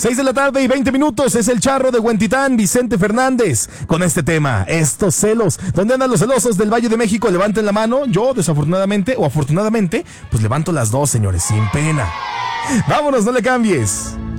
6 de la tarde y 20 minutos, es el charro de Huentitán, Vicente Fernández, con este tema, estos celos. ¿Dónde andan los celosos del Valle de México? Levanten la mano. Yo, desafortunadamente o afortunadamente, pues levanto las dos, señores, sin pena. Vámonos, no le cambies.